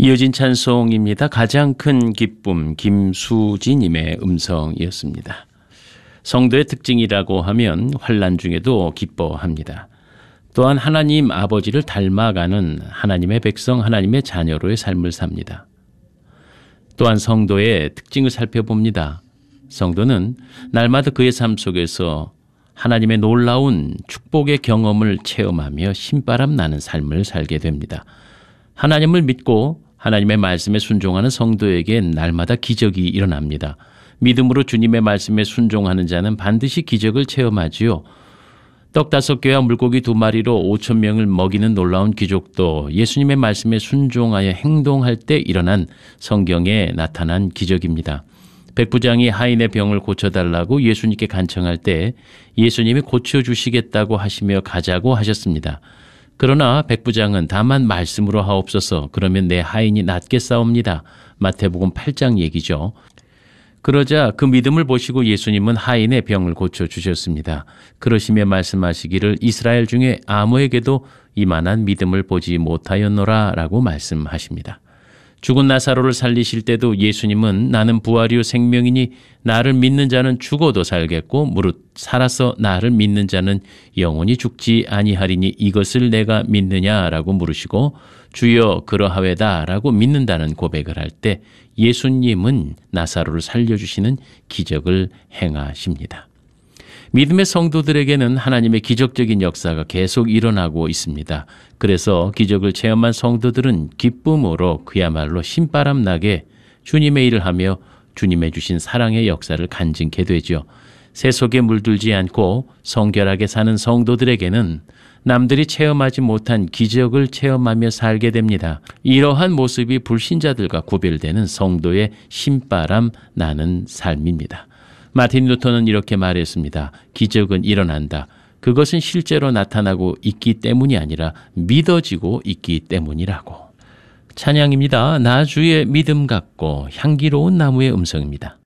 이어진 찬송입니다. 가장 큰 기쁨, 김수지님의 음성이었습니다. 성도의 특징이라고 하면 환난 중에도 기뻐합니다. 또한 하나님 아버지를 닮아가는 하나님의 백성, 하나님의 자녀로의 삶을 삽니다. 또한 성도의 특징을 살펴봅니다. 성도는 날마다 그의 삶 속에서 하나님의 놀라운 축복의 경험을 체험하며 신바람 나는 삶을 살게 됩니다. 하나님을 믿고 하나님의 말씀에 순종하는 성도에겐 날마다 기적이 일어납니다. 믿음으로 주님의 말씀에 순종하는 자는 반드시 기적을 체험하지요. 떡 5개와 물고기 2마리로 5,000명을 먹이는 놀라운 기적도 예수님의 말씀에 순종하여 행동할 때 일어난 성경에 나타난 기적입니다. 백부장이 하인의 병을 고쳐달라고 예수님께 간청할 때 예수님이 고쳐주시겠다고 하시며 가자고 하셨습니다. 그러나 백부장은 다만 말씀으로 하옵소서, 그러면 내 하인이 낫겠사옵니다. 마태복음 8장 얘기죠. 그러자 그 믿음을 보시고 예수님은 하인의 병을 고쳐주셨습니다. 그러시며 말씀하시기를 이스라엘 중에 아무에게도 이만한 믿음을 보지 못하였노라 라고 말씀하십니다. 죽은 나사로를 살리실 때도 예수님은 나는 부활이요 생명이니 나를 믿는 자는 죽어도 살겠고 무릇 살아서 나를 믿는 자는 영원히 죽지 아니하리니 이것을 내가 믿느냐라고 물으시고 주여 그러하외다 라고 믿는다는 고백을 할 때 예수님은 나사로를 살려주시는 기적을 행하십니다. 믿음의 성도들에게는 하나님의 기적적인 역사가 계속 일어나고 있습니다. 그래서 기적을 체험한 성도들은 기쁨으로 그야말로 신바람 나게 주님의 일을 하며 주님의 주신 사랑의 역사를 간증케 되죠. 새 속에 물들지 않고 성결하게 사는 성도들에게는 남들이 체험하지 못한 기적을 체험하며 살게 됩니다. 이러한 모습이 불신자들과 구별되는 성도의 신바람 나는 삶입니다. 마틴 루터는 이렇게 말했습니다. 기적은 일어난다. 그것은 실제로 나타나고 있기 때문이 아니라 믿어지고 있기 때문이라고. 찬양입니다. 나 주의 믿음 같고 향기로운 나무의 음성입니다.